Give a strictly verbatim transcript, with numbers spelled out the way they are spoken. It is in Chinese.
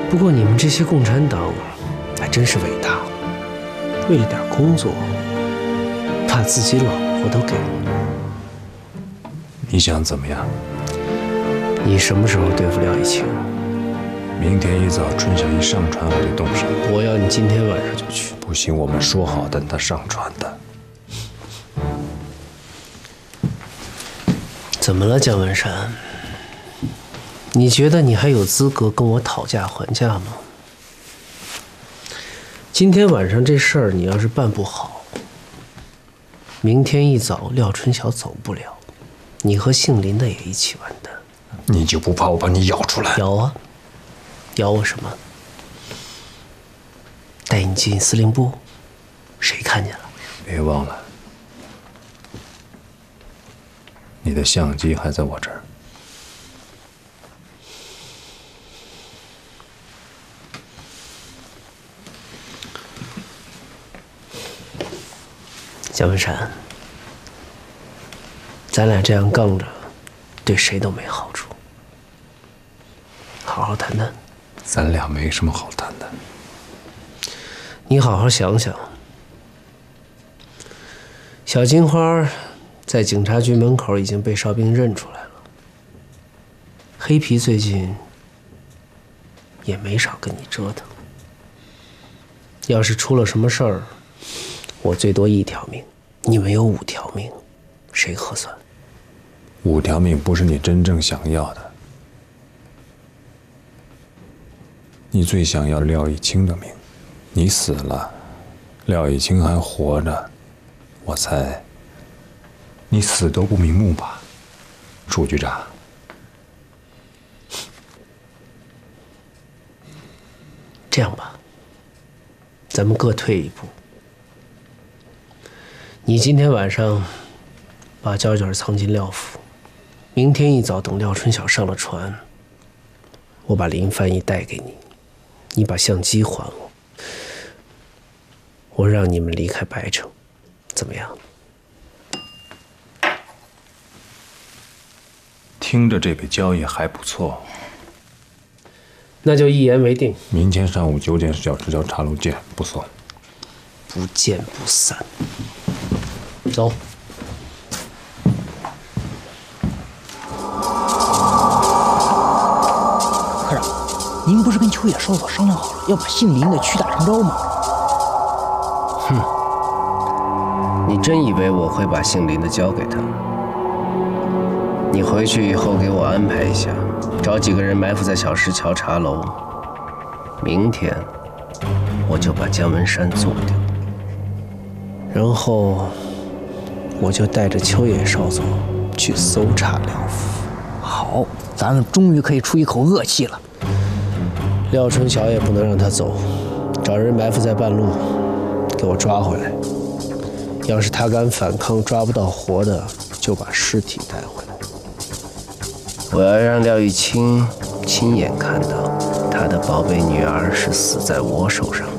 不过你们这些共产党还真是伟大，为了点工作，把自己老婆都给了。 你想怎么样？ 你什么时候对付廖以清？ 明天一早春晓一上船，我就动手。 我要你今天晚上就去。 不行，我们说好等他上船的。 怎么了，姜文山？你觉得你还有资格跟我讨价还价吗？今天晚上这事儿你要是办不好，明天一早廖春晓走不了，你和姓林的也一起完蛋。 你就不怕我把你咬出来？ 咬啊！咬我什么？带你进司令部，谁看见了？ 别忘了，你的相机还在我这儿。 姜文山，咱俩这样杠着，对谁都没好处。好好谈谈。 咱俩没什么好谈的。 你好好想想，小金花在警察局门口已经被哨兵认出来了。黑皮最近也没少跟你折腾。要是出了什么事儿，我最多一条命，你们有五条命，谁合算？ 五条命不是你真正想要的。你最想要廖以清的命，你死了，廖以清还活着，我猜你死都不瞑目吧，楚局长。 这样吧，咱们各退一步。你今天晚上把胶卷藏进廖府，明天一早等廖春晓上了船，我把林翻译带给你，你把相机还我，我让你们离开白城，怎么样？ 听着这笔交易还不错， 那就一言为定。 明天上午九点小吃角茶楼见，不送。 不见不散。走。 科长，您不是跟秋野少佐商量好了，要把姓林的屈打成招吗？ 哼，你真以为我会把姓林的交给他？你回去以后给我安排一下，找几个人埋伏在小石桥茶楼。明天我就把姜文山做掉，然后我就带着秋野少佐去搜查廖府。 好，咱们终于可以出一口恶气了。 廖春晓也不能让他走，找人埋伏在半路，给我抓回来。要是他敢反抗，抓不到活的，就把尸体带回来。我要让廖玉清亲眼看到他的宝贝女儿是死在我手上的。